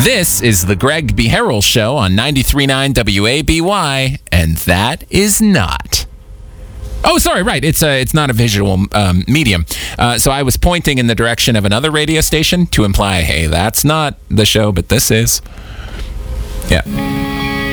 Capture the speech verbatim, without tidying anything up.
This is the Greg B. Harrell Show on ninety-three point nine W A B Y, and that is not. Oh, sorry, right. It's a, it's not a visual um, medium. Uh, so I was pointing in the direction of another radio station to imply, hey, that's not the show, but this is. Yeah.